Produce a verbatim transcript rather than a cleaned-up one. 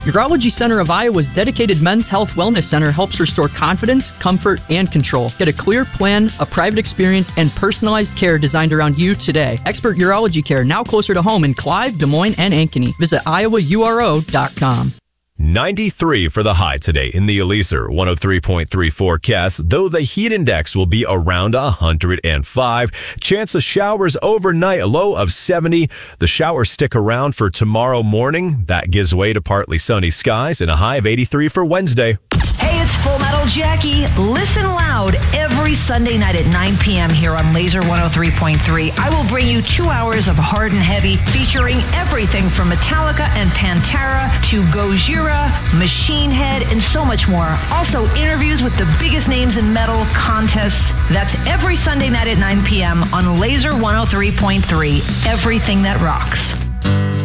Urology Center of Iowa's dedicated men's health wellness center helps restore confidence, comfort, and control. Get a clear plan, a private experience, and personalized care designed around you today. Expert urology care now closer to home in Clive, Des Moines, and Ankeny. Visit iowa u r o dot com. ninety-three for the high today in the Eliezer. one oh three point three forecast, though the heat index will be around one hundred five. Chance of showers overnight, a low of seventy. The showers stick around for tomorrow morning. That gives way to partly sunny skies and a high of eighty-three for Wednesday. Hey, it's Full Metal Jackie. Listen loud every Sunday night at nine p.m. here on Laser one oh three point three. I will bring you two hours of hard and heavy, featuring everything from Metallica and Pantera to Gojira, Machine Head, and so much more. Also, interviews with the biggest names in metal, contests. That's every Sunday night at nine p.m. on Laser one oh three point three. Everything that rocks.